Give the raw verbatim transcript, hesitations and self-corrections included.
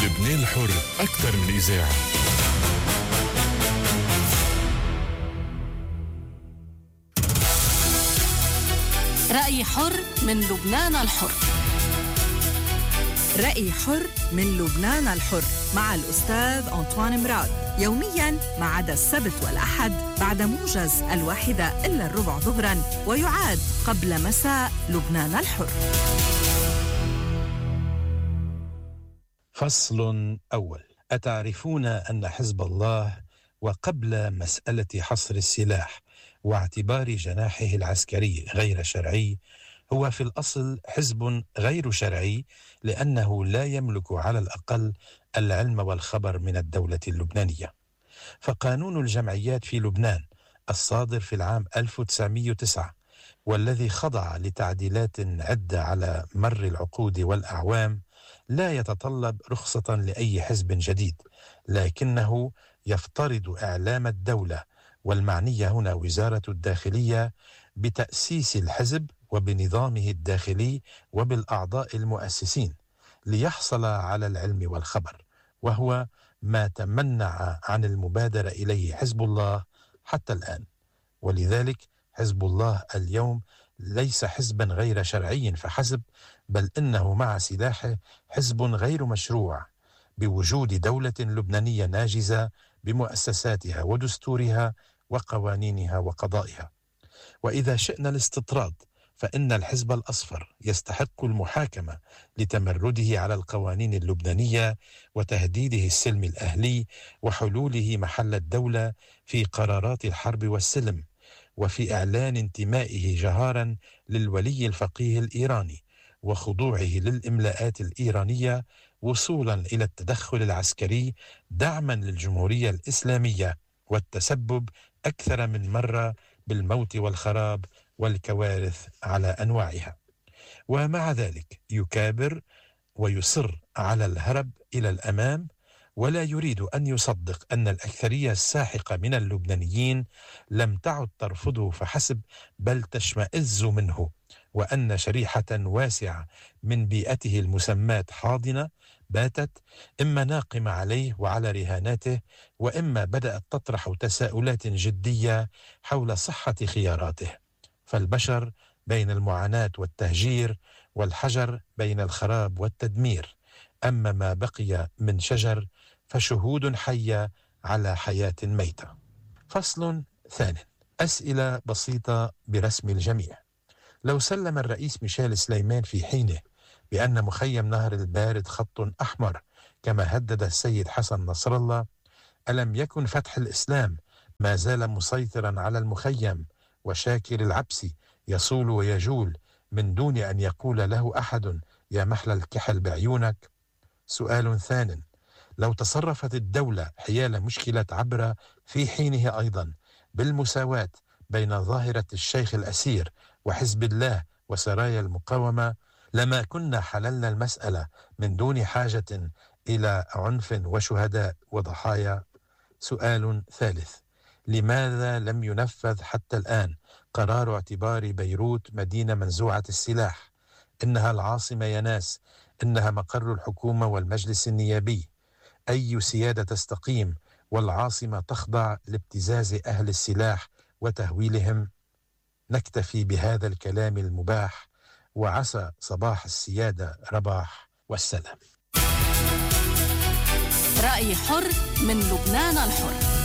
لبنان الحر أكثر من إذاعة. رأي حر من لبنان الحر. رأي حر من لبنان الحر مع الأستاذ أنطوان مراد، يومياً ما عدا السبت والأحد بعد موجز الواحدة إلا الربع ظهراً، ويعاد قبل مساء لبنان الحر. فصل أول. أتعرفون أن حزب الله وقبل مسألة حصر السلاح واعتبار جناحه العسكري غير شرعي هو في الأصل حزب غير شرعي، لأنه لا يملك على الأقل العلم والخبر من الدولة اللبنانية. فقانون الجمعيات في لبنان الصادر في العام ألف وتسعمئة وتسعة والذي خضع لتعديلات عدة على مر العقود والأعوام لا يتطلب رخصة لأي حزب جديد، لكنه يفترض إعلام الدولة والمعنية هنا وزارة الداخلية بتأسيس الحزب وبنظامه الداخلي وبالأعضاء المؤسسين ليحصل على العلم والخبر، وهو ما تمنع عن المبادرة إليه حزب الله حتى الآن. ولذلك حزب الله اليوم ليس حزبا غير شرعي فحسب، بل إنه مع سلاحه حزب غير مشروع بوجود دولة لبنانية ناجزة بمؤسساتها ودستورها وقوانينها وقضائها. وإذا شئنا الاستطراد فإن الحزب الأصفر يستحق المحاكمة لتمرده على القوانين اللبنانية وتهديده السلم الأهلي وحلوله محل الدولة في قرارات الحرب والسلم، وفي إعلان انتمائه جهارا للولي الفقيه الإيراني وخضوعه للإملاءات الإيرانية وصولا إلى التدخل العسكري دعما للجمهورية الإسلامية والتسبب أكثر من مرة بالموت والخراب والكوارث على أنواعها. ومع ذلك يكابر ويصر على الهرب إلى الأمام، ولا يريد أن يصدق أن الأكثرية الساحقة من اللبنانيين لم تعد ترفضه فحسب، بل تشمئز منه، وأن شريحة واسعة من بيئته المسماة حاضنة باتت إما ناقمة عليه وعلى رهاناته، وإما بدأت تطرح تساؤلات جدية حول صحة خياراته. فالبشر بين المعاناة والتهجير، والحجر بين الخراب والتدمير، أما ما بقي من شجر فشهود حية على حياة ميتة. فصل ثاني. أسئلة بسيطة برسم الجميع. لو سلم الرئيس ميشيل سليمان في حينه بأن مخيم نهر البارد خط أحمر كما هدد السيد حسن نصر الله، ألم يكن فتح الإسلام ما زال مسيطرا على المخيم وشاكر العبسي يصول ويجول من دون أن يقول له أحد يا محلى الكحل بعيونك؟ سؤال ثان. لو تصرفت الدولة حيال مشكلة عبرة في حينه أيضا بالمساواة بين ظاهرة الشيخ الأسير وحزب الله وسرايا المقاومة، لما كنا حللنا المسألة من دون حاجة إلى عنف وشهداء وضحايا. سؤال ثالث. لماذا لم ينفذ حتى الآن قرار اعتبار بيروت مدينة منزوعة السلاح؟ إنها العاصمة يا ناس، إنها مقر الحكومة والمجلس النيابي. أي سيادة تستقيم والعاصمة تخضع لابتزاز أهل السلاح وتهويلهم؟ نكتفي بهذا الكلام المباح، وعسى صباح السيادة رباح، والسلام. رأي حر من لبنان الحر.